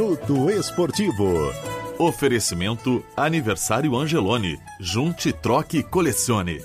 Minuto Esportivo. Oferecimento Aniversário Angeloni. Junte, troque, colecione.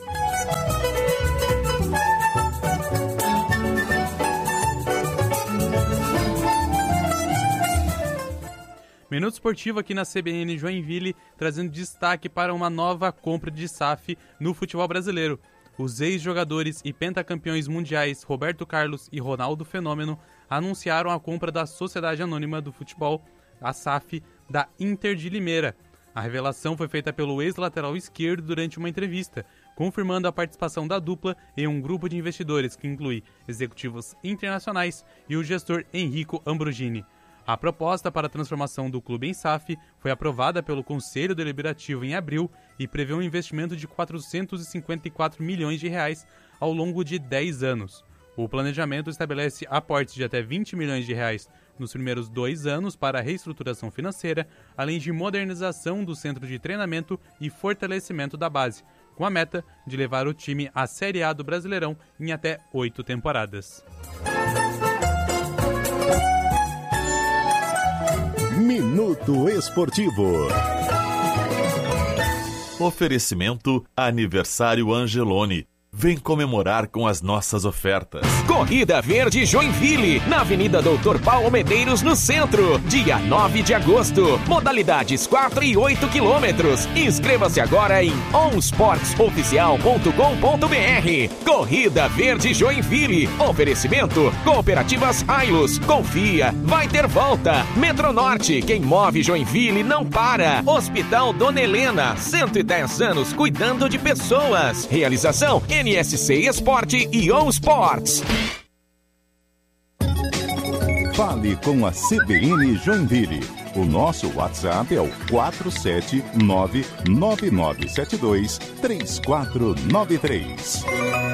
Minuto Esportivo aqui na CBN Joinville, trazendo destaque para uma nova compra de SAF no futebol brasileiro. Os ex-jogadores e pentacampeões mundiais Roberto Carlos e Ronaldo Fenômeno anunciaram a compra da Sociedade Anônima do Futebol, a SAF, da Inter de Limeira. A revelação foi feita pelo ex-lateral esquerdo durante uma entrevista, confirmando a participação da dupla em um grupo de investidores que inclui executivos internacionais e o gestor Enrico Ambrogini. A proposta para a transformação do clube em SAF foi aprovada pelo Conselho Deliberativo em abril e prevê um investimento de 454 milhões de reais ao longo de 10 anos. O planejamento estabelece aportes de até 20 milhões de reais nos primeiros 2 anos para a reestruturação financeira, além de modernização do centro de treinamento e fortalecimento da base, com a meta de levar o time à Série A do Brasileirão em até 8 temporadas. Minuto Esportivo. Oferecimento Aniversário Angeloni. Vem comemorar com as nossas ofertas. Corrida Verde Joinville, na Avenida Doutor Paulo Medeiros, no centro. Dia 9 de agosto. Modalidades 4 e 8 quilômetros. Inscreva-se agora em onsportsoficial.com.br. Corrida Verde Joinville. Oferecimento Cooperativas Ailos. Confia, vai ter volta. Metronorte, quem move Joinville não para. Hospital Dona Helena, 110 anos cuidando de pessoas. Realização NSC Esporte e On Sports. Fale com a CBN Joinville. O nosso WhatsApp é o 479-9972-3493.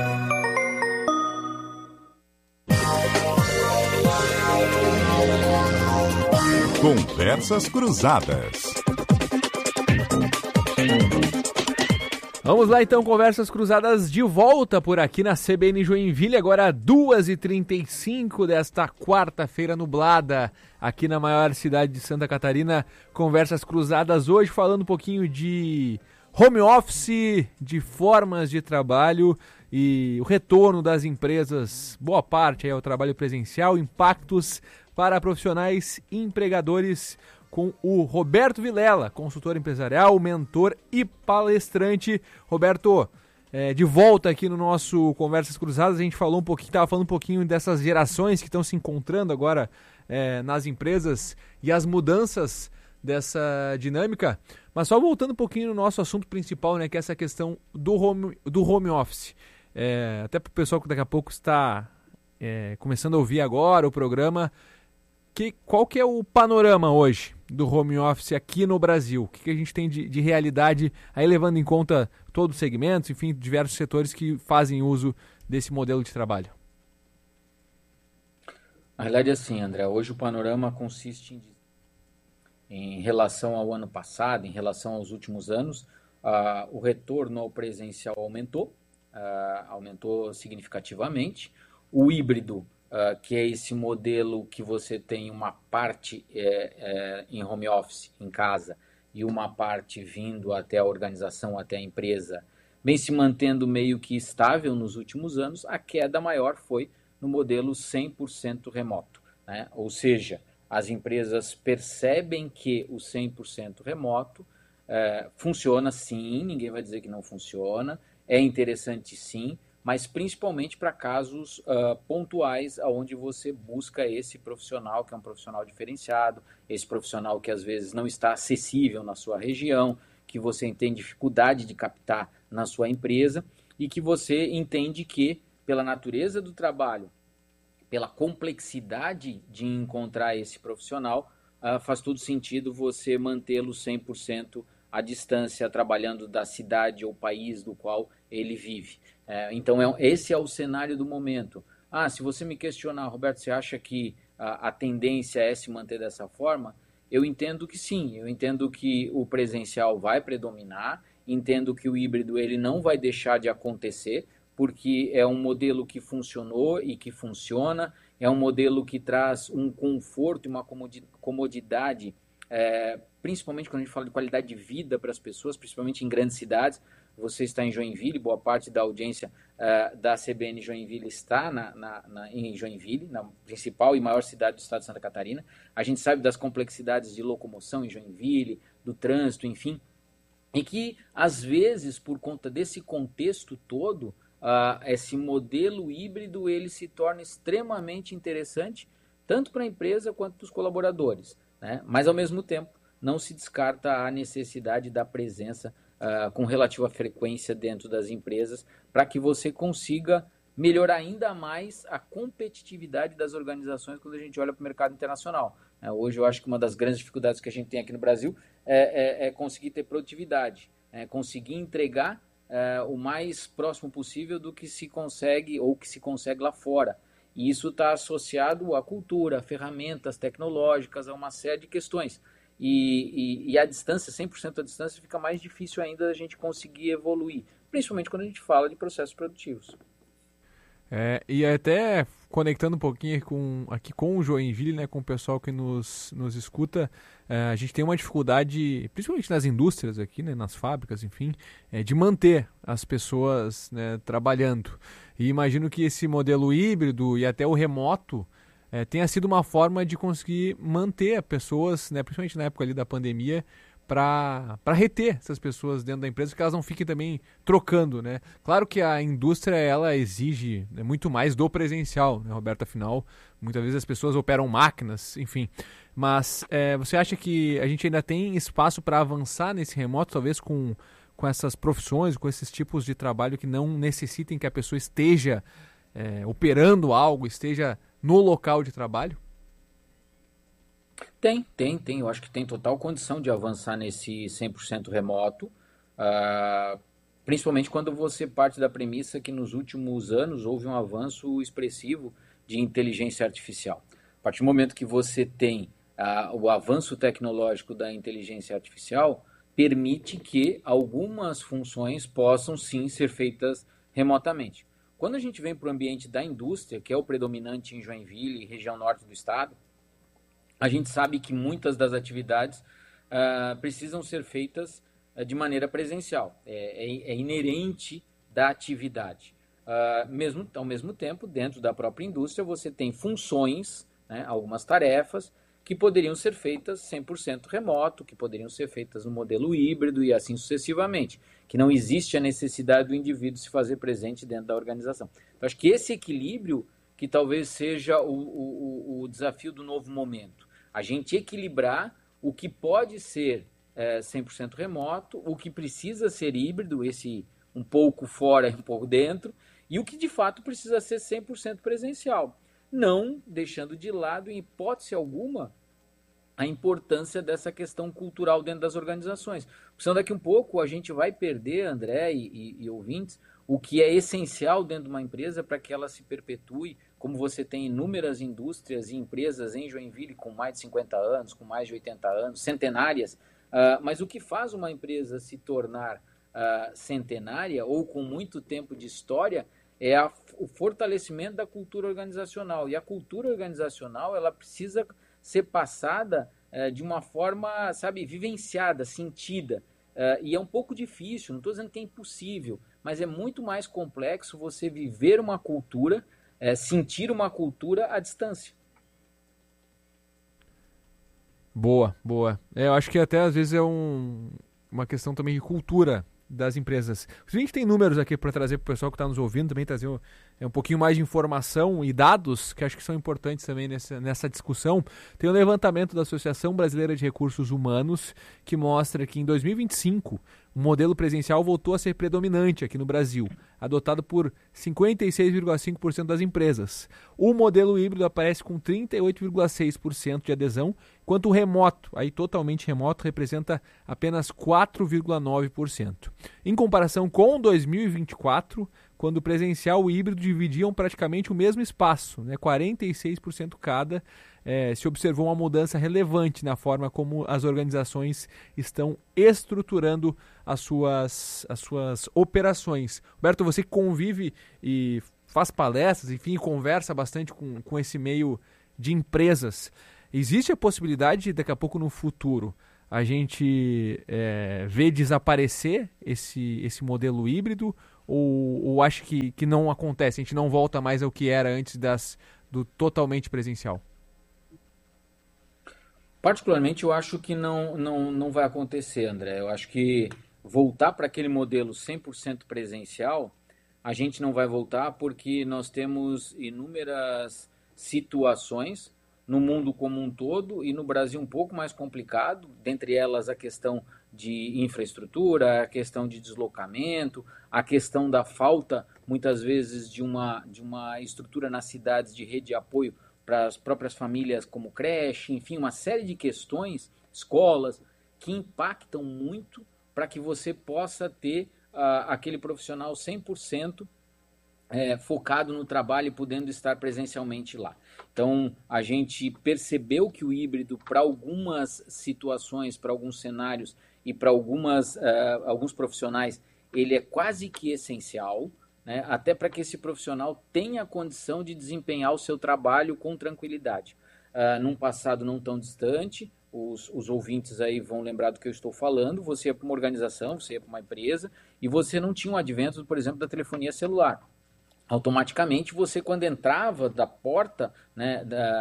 Conversas Cruzadas. Vamos lá então, Conversas Cruzadas de volta por aqui na CBN Joinville, agora 2h35 desta quarta-feira nublada, aqui na maior cidade de Santa Catarina. Conversas Cruzadas hoje falando um pouquinho de home office, de formas de trabalho e o retorno das empresas, boa parte aí ao trabalho presencial, impactos para profissionais e empregadores, com o Roberto Vilela, consultor empresarial, mentor e palestrante. Roberto, de volta aqui no nosso Conversas Cruzadas, a gente estava falando um pouquinho dessas gerações que estão se encontrando agora nas empresas e as mudanças dessa dinâmica, mas só voltando um pouquinho no nosso assunto principal, né, que é essa questão do home office. Até para o pessoal que daqui a pouco está começando a ouvir agora o programa, qual que é o panorama hoje do home office aqui no Brasil? O que a gente tem de realidade, aí levando em conta todos os segmentos, enfim, diversos setores que fazem uso desse modelo de trabalho? Na realidade é assim, André, hoje o panorama consiste em relação ao ano passado, em relação aos últimos anos, o retorno ao presencial aumentou significativamente. O híbrido, que é esse modelo que você tem uma parte em home office, em casa, e uma parte vindo até a organização, até a empresa, vem se mantendo meio que estável nos últimos anos. A queda maior foi no modelo 100% remoto, né? Ou seja, as empresas percebem que o 100% remoto funciona sim, ninguém vai dizer que não funciona, é interessante sim, mas principalmente para casos pontuais, onde você busca esse profissional, que é um profissional diferenciado, esse profissional que às vezes não está acessível na sua região, que você tem dificuldade de captar na sua empresa e que você entende que, pela natureza do trabalho, pela complexidade de encontrar esse profissional, faz todo sentido você mantê-lo 100% à distância, trabalhando da cidade ou país do qual ele vive. Então, esse é o cenário do momento. Se você me questionar, Roberto, você acha que a tendência é se manter dessa forma? Eu entendo que sim, eu entendo que o presencial vai predominar, entendo que o híbrido ele não vai deixar de acontecer, porque é um modelo que funcionou e que funciona, é um modelo que traz um conforto e uma comodidade, principalmente quando a gente fala de qualidade de vida para as pessoas, principalmente em grandes cidades. Você está em Joinville, boa parte da audiência da CBN Joinville está em Joinville, na principal e maior cidade do estado de Santa Catarina. A gente sabe das complexidades de locomoção em Joinville, do trânsito, enfim, e que, às vezes, por conta desse contexto todo, esse modelo híbrido ele se torna extremamente interessante, tanto para a empresa quanto para os colaboradores, né? Mas, ao mesmo tempo, não se descarta a necessidade da presença com relativa frequência dentro das empresas, para que você consiga melhorar ainda mais a competitividade das organizações quando a gente olha para o mercado internacional. Hoje eu acho que uma das grandes dificuldades que a gente tem aqui no Brasil é conseguir ter produtividade, conseguir entregar o mais próximo possível do que se consegue ou que se consegue lá fora. E isso está associado à cultura, a ferramentas tecnológicas, a uma série de questões. E a distância, 100% a distância, fica mais difícil ainda a gente conseguir evoluir, principalmente quando a gente fala de processos produtivos. E até conectando um pouquinho aqui com o Joinville, né, com o pessoal que nos escuta, a gente tem uma dificuldade, principalmente nas indústrias aqui, né, nas fábricas, enfim, de manter as pessoas, né, trabalhando. E imagino que esse modelo híbrido e até o remoto tenha sido uma forma de conseguir manter pessoas, né, principalmente na época ali da pandemia, para reter essas pessoas dentro da empresa, que elas não fiquem também trocando, né? Claro que a indústria, ela exige, né, muito mais do presencial, né, Roberto? Afinal, muitas vezes as pessoas operam máquinas, enfim. Mas você acha que a gente ainda tem espaço para avançar nesse remoto, talvez com essas profissões, com esses tipos de trabalho que não necessitem que a pessoa esteja operando algo, esteja no local de trabalho? Tem. Eu acho que tem total condição de avançar nesse 100% remoto, principalmente quando você parte da premissa que nos últimos anos houve um avanço expressivo de inteligência artificial. A partir do momento que você tem o avanço tecnológico da inteligência artificial, permite que algumas funções possam sim ser feitas remotamente. Quando a gente vem para o ambiente da indústria, que é o predominante em Joinville, região norte do estado, a gente sabe que muitas das atividades precisam ser feitas de maneira presencial. É inerente da atividade. Ao mesmo tempo, dentro da própria indústria, você tem funções, né, algumas tarefas, que poderiam ser feitas 100% remoto, que poderiam ser feitas no modelo híbrido e assim sucessivamente, que não existe a necessidade do indivíduo se fazer presente dentro da organização. Então, acho que esse equilíbrio que talvez seja o desafio do novo momento. A gente equilibrar o que pode ser 100% remoto, o que precisa ser híbrido, esse um pouco fora e um pouco dentro, e o que de fato precisa ser 100% presencial. Não deixando de lado, em hipótese alguma, a importância dessa questão cultural dentro das organizações. Porque senão daqui um pouco a gente vai perder, André e ouvintes, o que é essencial dentro de uma empresa para que ela se perpetue, como você tem inúmeras indústrias e empresas em Joinville com mais de 50 anos, com mais de 80 anos, centenárias, mas o que faz uma empresa se tornar centenária ou com muito tempo de história é o fortalecimento da cultura organizacional. E a cultura organizacional ela precisa ser passada de uma forma, vivenciada, sentida. E é um pouco difícil, não estou dizendo que é impossível, mas é muito mais complexo você viver uma cultura, sentir uma cultura à distância. Boa. Eu acho que até às vezes é uma questão também de cultura das empresas. A gente tem números aqui para trazer para o pessoal que está nos ouvindo, também trazer um pouquinho mais de informação e dados que acho que são importantes também nessa discussão. Tem um levantamento da Associação Brasileira de Recursos Humanos que mostra que em 2025 o modelo presencial voltou a ser predominante aqui no Brasil, adotado por 56,5% das empresas. O modelo híbrido aparece com 38,6% de adesão, enquanto o remoto, aí totalmente remoto, representa apenas 4,9%. Em comparação com 2024, quando o presencial e o híbrido dividiam praticamente o mesmo espaço, né, 46% cada, se observou uma mudança relevante na forma como as organizações estão estruturando as suas operações. Roberto, você que convive e faz palestras, enfim, conversa bastante com esse meio de empresas. Existe a possibilidade de, daqui a pouco no futuro, a gente ver desaparecer esse modelo híbrido, ou acha que não acontece, a gente não volta mais ao que era antes do totalmente presencial? Particularmente, eu acho que não vai acontecer, André. Eu acho que voltar para aquele modelo 100% presencial, a gente não vai voltar porque nós temos inúmeras situações no mundo como um todo e no Brasil um pouco mais complicado, dentre elas a questão de infraestrutura, a questão de deslocamento, a questão da falta, muitas vezes, de uma estrutura nas cidades de rede de apoio para as próprias famílias, como creche, enfim, uma série de questões, escolas, que impactam muito para que você possa ter aquele profissional 100% focado no trabalho e podendo estar presencialmente lá. Então, a gente percebeu que o híbrido, para algumas situações, para alguns cenários e para alguns profissionais, ele é quase que essencial, né? Até para que esse profissional tenha a condição de desempenhar o seu trabalho com tranquilidade. Num passado não tão distante, os ouvintes aí vão lembrar do que eu estou falando, você ia para uma organização, você ia para uma empresa, e você não tinha um advento, por exemplo, da telefonia celular. Automaticamente, você, quando entrava da porta, né,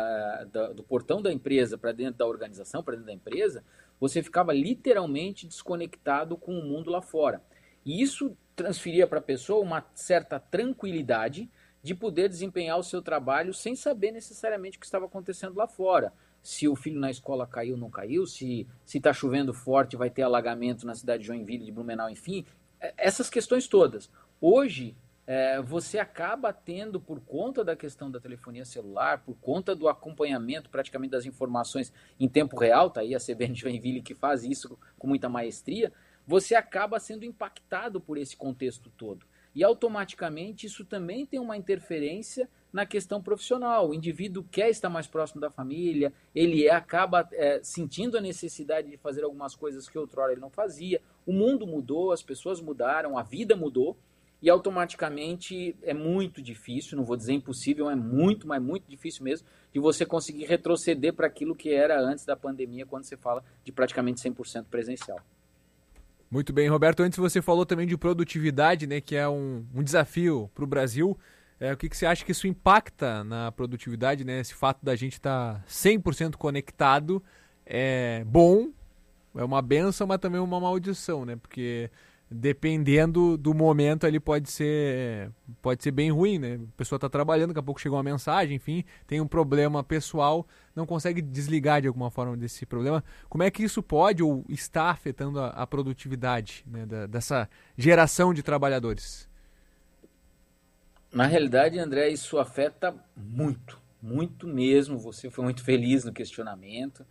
do portão da empresa para dentro da organização, para dentro da empresa, você ficava literalmente desconectado com o mundo lá fora. E isso transferia para a pessoa uma certa tranquilidade de poder desempenhar o seu trabalho sem saber necessariamente o que estava acontecendo lá fora. Se o filho na escola caiu ou não caiu, se está chovendo forte, vai ter alagamento na cidade de Joinville, de Blumenau, enfim, essas questões todas. Hoje, você acaba tendo, por conta da questão da telefonia celular, por conta do acompanhamento praticamente das informações em tempo real, tá aí a CBN Joinville que faz isso com muita maestria, você acaba sendo impactado por esse contexto todo. E automaticamente isso também tem uma interferência na questão profissional. O indivíduo quer estar mais próximo da família, ele acaba sentindo a necessidade de fazer algumas coisas que outrora ele não fazia. O mundo mudou, as pessoas mudaram, a vida mudou. E automaticamente é muito difícil, não vou dizer impossível, é muito, mas muito difícil mesmo, de você conseguir retroceder para aquilo que era antes da pandemia, quando você fala de praticamente 100% presencial. Muito bem, Roberto, antes você falou também de produtividade, né, que é um desafio para o Brasil. O que você acha que isso impacta na produtividade, né? Esse fato da gente estar 100% conectado é bom, é uma benção, mas também uma maldição, né? Porque dependendo do momento ali pode ser bem ruim, né? A pessoa está trabalhando, daqui a pouco chegou uma mensagem, enfim, tem um problema pessoal, não consegue desligar de alguma forma desse problema. Como é que isso pode ou está afetando a produtividade, né, dessa geração de trabalhadores? Na realidade, André, isso afeta muito, muito mesmo. Você foi muito feliz no questionamento.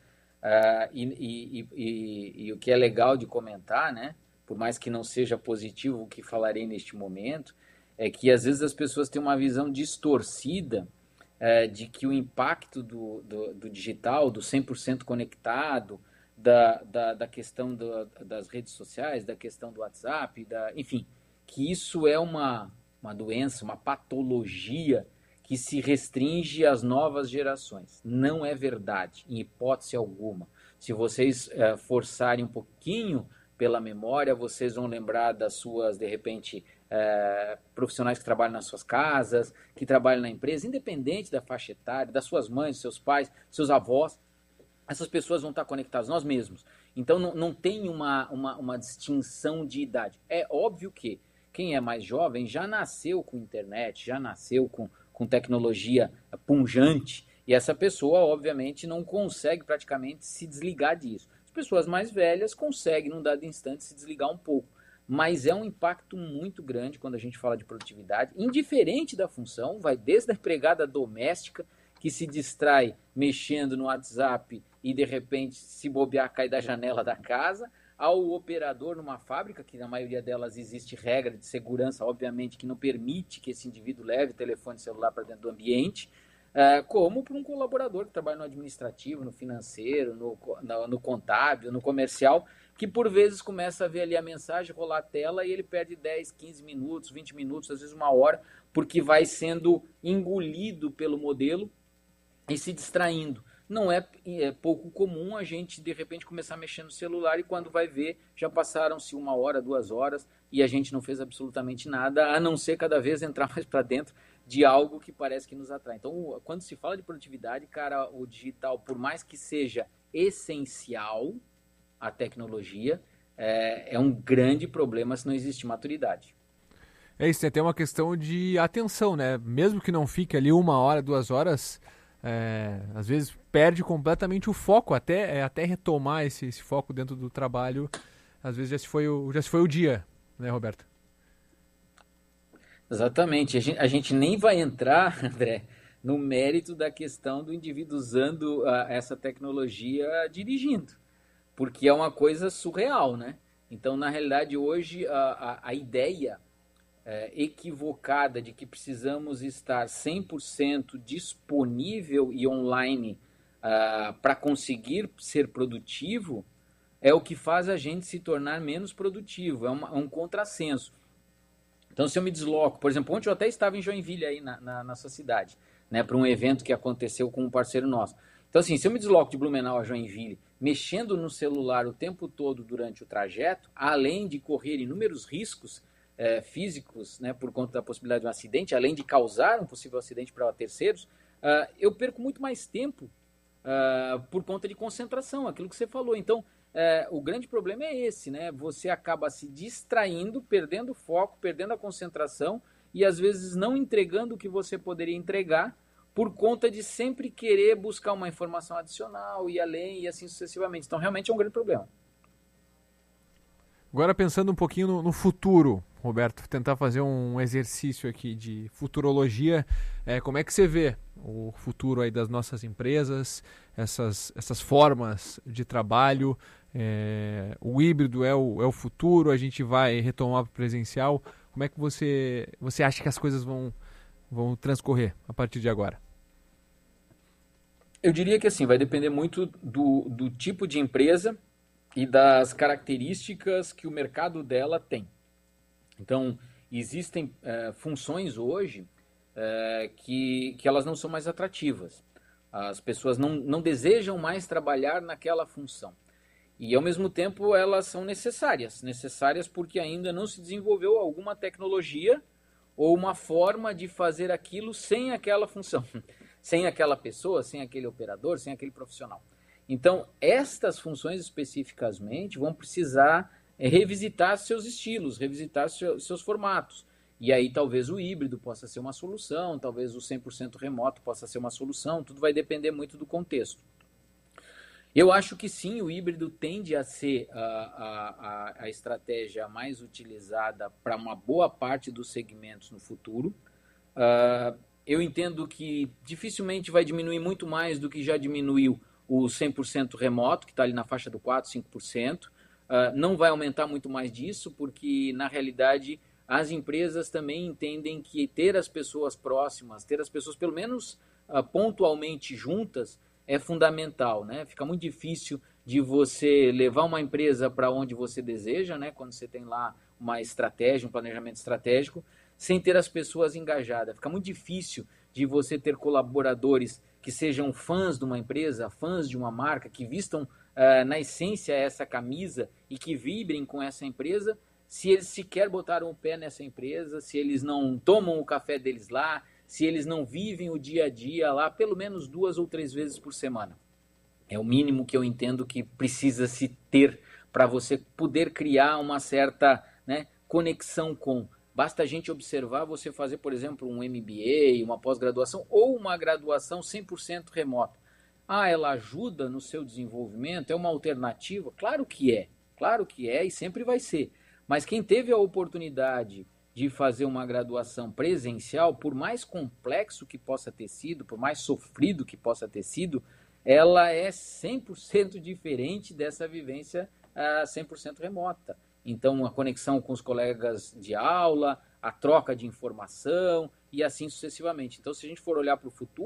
E o que é legal de comentar, né? Por mais que não seja positivo o que falarei neste momento, é que às vezes as pessoas têm uma visão distorcida de que o impacto do digital, do 100% conectado, da questão das redes sociais, da questão do WhatsApp, enfim, que isso é uma doença, uma patologia que se restringe às novas gerações. Não é verdade, em hipótese alguma. Se vocês forçarem um pouquinho pela memória, vocês vão lembrar das suas, de repente, profissionais que trabalham nas suas casas, que trabalham na empresa, independente da faixa etária, das suas mães, seus pais, seus avós. Essas pessoas vão estar conectadas, nós mesmos. Então, não tem uma distinção de idade. É óbvio que quem é mais jovem já nasceu com internet, já nasceu com tecnologia pujante, e essa pessoa, obviamente, não consegue praticamente se desligar disso. Pessoas mais velhas conseguem, num dado instante, se desligar um pouco. Mas é um impacto muito grande quando a gente fala de produtividade, indiferente da função, vai desde a empregada doméstica, que se distrai mexendo no WhatsApp e, de repente, se bobear, cai da janela da casa, ao operador numa fábrica, que na maioria delas existe regra de segurança, obviamente, que não permite que esse indivíduo leve telefone celular para dentro do ambiente, como para um colaborador que trabalha no administrativo, no financeiro, no contábil, no comercial, que por vezes começa a ver ali a mensagem, rolar a tela e ele perde 10, 15 minutos, 20 minutos, às vezes 1 hora, porque vai sendo engolido pelo modelo e se distraindo. Não é pouco comum a gente, de repente, começar a mexer no celular e quando vai ver, já passaram-se 1 hora, 2 horas e a gente não fez absolutamente nada, a não ser cada vez entrar mais para dentro de algo que parece que nos atrai. Então, quando se fala de produtividade, cara, o digital, por mais que seja essencial a tecnologia, é um grande problema se não existe maturidade. É isso, tem até uma questão de atenção, né? Mesmo que não fique ali 1 hora, 2 horas... às vezes perde completamente o foco, até retomar esse foco dentro do trabalho, às vezes já se foi o dia, né, Roberto? Exatamente, a gente nem vai entrar, André, no mérito da questão do indivíduo usando essa tecnologia dirigindo, porque é uma coisa surreal, né? Então, na realidade, hoje a ideia equivocada de que precisamos estar 100% disponível e online para conseguir ser produtivo é o que faz a gente se tornar menos produtivo, é um contrassenso. Então, se eu me desloco, por exemplo, ontem eu até estava em Joinville, aí na sua cidade, né, para um evento que aconteceu com um parceiro nosso. Então, assim, se eu me desloco de Blumenau a Joinville, mexendo no celular o tempo todo durante o trajeto, além de correr inúmeros riscos físicos, né, por conta da possibilidade de um acidente, além de causar um possível acidente para terceiros, eu perco muito mais tempo por conta de concentração, aquilo que você falou. Então, o grande problema é esse, né? Você acaba se distraindo, perdendo o foco, perdendo a concentração e às vezes não entregando o que você poderia entregar por conta de sempre querer buscar uma informação adicional e além e assim sucessivamente. Então, realmente é um grande problema. Agora pensando um pouquinho no futuro, Roberto, tentar fazer um exercício aqui de futurologia, como é que você vê o futuro aí das nossas empresas, essas formas de trabalho, o híbrido é o futuro, a gente vai retomar para o presencial, como é que você acha que as coisas vão transcorrer a partir de agora? Eu diria que assim, vai depender muito do tipo de empresa e das características que o mercado dela tem. Então, existem funções hoje que elas não são mais atrativas. As pessoas não desejam mais trabalhar naquela função. E, ao mesmo tempo, elas são necessárias porque ainda não se desenvolveu alguma tecnologia ou uma forma de fazer aquilo sem aquela função, sem aquela pessoa, sem aquele operador, sem aquele profissional. Então, estas funções especificamente vão precisar revisitar seus estilos, revisitar seus formatos. E aí talvez o híbrido possa ser uma solução, talvez o 100% remoto possa ser uma solução, tudo vai depender muito do contexto. Eu acho que sim, o híbrido tende a ser a estratégia mais utilizada para uma boa parte dos segmentos no futuro. Eu entendo que dificilmente vai diminuir muito mais do que já diminuiu o 100% remoto, que está ali na faixa do 4%, 5%. Não vai aumentar muito mais disso, porque, na realidade, as empresas também entendem que ter as pessoas próximas, ter as pessoas, pelo menos pontualmente juntas, é fundamental, né? Fica muito difícil de você levar uma empresa para onde você deseja, né? Quando você tem lá uma estratégia, um planejamento estratégico, sem ter as pessoas engajadas. Fica muito difícil de você ter colaboradores que sejam fãs de uma empresa, fãs de uma marca, que vistam na essência essa camisa e que vibrem com essa empresa, se eles sequer botaram o pé nessa empresa, se eles não tomam o café deles lá, se eles não vivem o dia a dia lá, pelo menos 2 ou 3 vezes por semana. É o mínimo que eu entendo que precisa se ter para você poder criar uma certa, né, conexão com. Basta a gente observar você fazer, por exemplo, um MBA, uma pós-graduação ou uma graduação 100% remota. Ela ajuda no seu desenvolvimento? É uma alternativa? Claro que é e sempre vai ser. Mas quem teve a oportunidade de fazer uma graduação presencial, por mais complexo que possa ter sido, por mais sofrido que possa ter sido, ela é 100% diferente dessa vivência 100% remota. Então, a conexão com os colegas de aula, a troca de informação e assim sucessivamente. Então, se a gente for olhar para o futuro,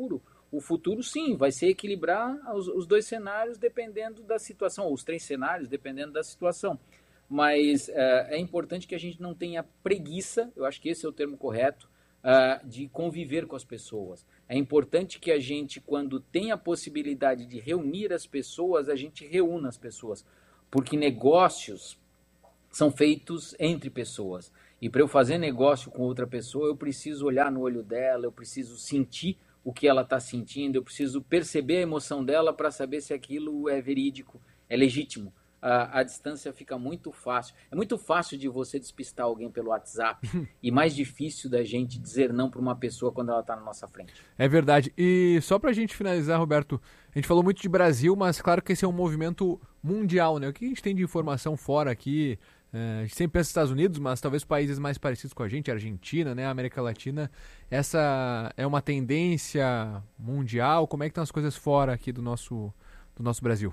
O futuro, sim, vai ser equilibrar os dois cenários dependendo da situação, os 3 cenários dependendo da situação. Mas é importante que a gente não tenha preguiça, eu acho que esse é o termo correto, de conviver com as pessoas. É importante que a gente, quando tem a possibilidade de reunir as pessoas, a gente reúna as pessoas. Porque negócios são feitos entre pessoas. E para eu fazer negócio com outra pessoa, eu preciso olhar no olho dela, eu preciso sentir o que ela está sentindo, eu preciso perceber a emoção dela para saber se aquilo é verídico, é legítimo. A distância fica muito fácil. É muito fácil de você despistar alguém pelo WhatsApp e mais difícil da gente dizer não para uma pessoa quando ela está na nossa frente. É verdade. E só para a gente finalizar, Roberto, a gente falou muito de Brasil, mas claro que esse é um movimento mundial, né? O que a gente tem de informação fora aqui? A gente sempre pensa nos Estados Unidos, mas talvez países mais parecidos com a gente, Argentina, né, América Latina. Essa é uma tendência mundial? Como é que estão as coisas fora aqui do nosso Brasil?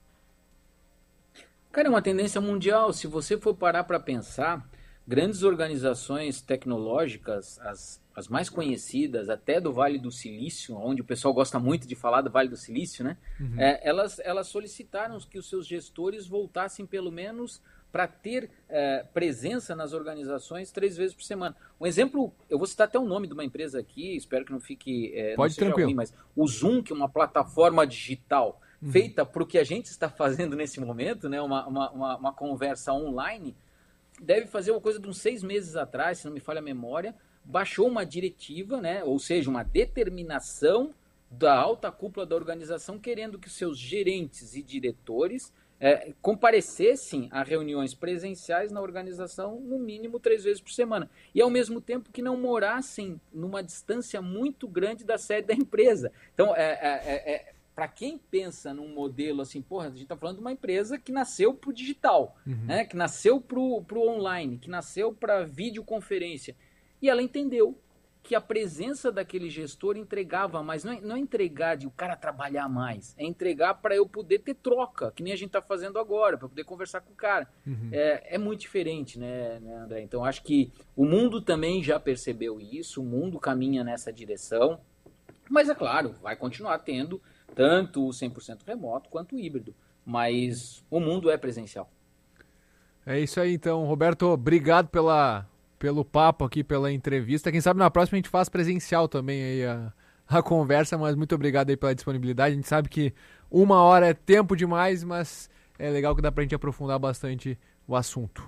Cara, é uma tendência mundial. Se você for parar para pensar, grandes organizações tecnológicas, as mais conhecidas, até do Vale do Silício, onde o pessoal gosta muito de falar do Vale do Silício, né? Uhum. Elas solicitaram que os seus gestores voltassem pelo menos para ter presença nas organizações 3 vezes por semana. Um exemplo, eu vou citar até o nome de uma empresa aqui, espero que não fique Pode, não seja tranquilo. ruim, mas o Zoom, que é uma plataforma digital feita para o que a gente está fazendo nesse momento, né? Uma conversa online, deve fazer uma coisa de uns 6 meses atrás, se não me falha a memória, baixou uma diretiva, né? Ou seja, uma determinação da alta cúpula da organização querendo que seus gerentes e diretores comparecessem a reuniões presenciais na organização no mínimo 3 vezes por semana. E ao mesmo tempo que não morassem numa distância muito grande da sede da empresa. Então, para quem pensa num modelo assim, porra, a gente está falando de uma empresa que nasceu para o digital, né? Que nasceu para o online, que nasceu para videoconferência. E ela entendeu que a presença daquele gestor entregava mais. Não é entregar de o cara trabalhar mais, é entregar para eu poder ter troca, que nem a gente está fazendo agora, para poder conversar com o cara. É muito diferente, né, André? Então, acho que o mundo também já percebeu isso, o mundo caminha nessa direção, mas é claro, vai continuar tendo tanto o 100% remoto quanto o híbrido, mas o mundo é presencial. É isso aí, então, Roberto, obrigado pelo papo aqui, pela entrevista. Quem sabe na próxima a gente faz presencial também aí a conversa, mas muito obrigado aí pela disponibilidade. A gente sabe que 1 hora é tempo demais, mas é legal que dá pra gente aprofundar bastante o assunto.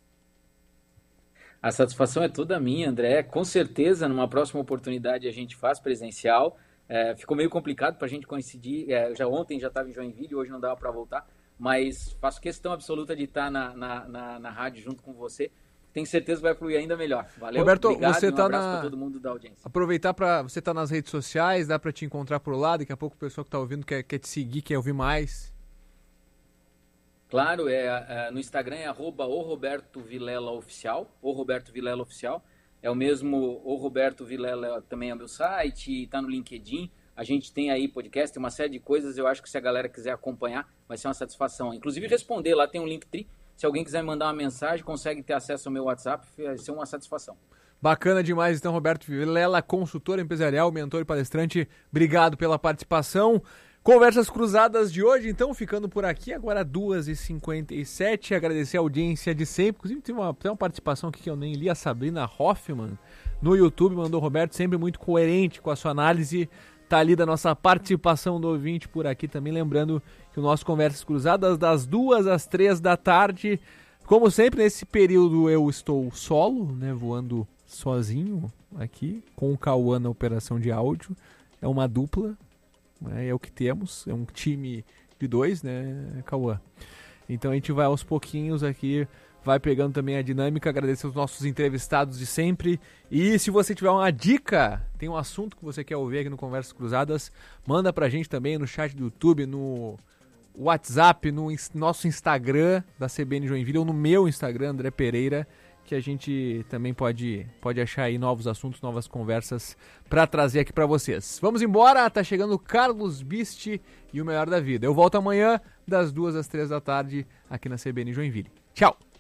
A satisfação é toda minha, André. Com certeza, numa próxima oportunidade a gente faz presencial. Ficou meio complicado para a gente coincidir. Ontem já estava em Joinville, hoje não dava para voltar, mas faço questão absoluta de estar na rádio junto com você. Tenho certeza que vai fluir ainda melhor. Valeu, Roberto, obrigado, você um abraço para todo mundo da audiência. Aproveitar para você estar nas redes sociais, dá para te encontrar por lá, daqui a pouco o pessoal que está ouvindo quer te seguir, quer ouvir mais. Claro, no Instagram é @RobertoVilelaOficial, @RobertoVilelaOficial. É o mesmo, o Roberto Vilela também é o meu site, está no LinkedIn. A gente tem aí podcast, tem uma série de coisas. Eu acho que se a galera quiser acompanhar, vai ser uma satisfação. Inclusive responder, lá tem um Linktree. Se alguém quiser me mandar uma mensagem, consegue ter acesso ao meu WhatsApp, vai ser uma satisfação. Bacana demais, então, Roberto Vilela, consultor empresarial, mentor e palestrante. Obrigado pela participação. Conversas Cruzadas de hoje, então, ficando por aqui, agora 2h57. Agradecer a audiência de sempre. Inclusive, tem uma participação aqui que eu nem li, a Sabrina Hoffman, no YouTube, mandou o Roberto, sempre muito coerente com a sua análise. Tá ali da nossa participação do ouvinte por aqui também. Lembrando que o nosso Conversas Cruzadas, das 2 às 3 da tarde. Como sempre, nesse período eu estou solo, né, voando sozinho aqui, com o Cauã na operação de áudio. É uma dupla. É o que temos, é um time de 2, né, Cauã? Então a gente vai aos pouquinhos aqui, vai pegando também a dinâmica, agradecer aos nossos entrevistados de sempre. E se você tiver uma dica, tem um assunto que você quer ouvir aqui no Conversas Cruzadas, manda pra gente também no chat do YouTube, no WhatsApp, no nosso Instagram da CBN Joinville, ou no meu Instagram, André Pereira, que a gente também pode achar aí novos assuntos, novas conversas para trazer aqui para vocês. Vamos embora, tá chegando o Carlos Biste e o Melhor da Vida. Eu volto amanhã das 2 às 3 da tarde aqui na CBN Joinville. Tchau!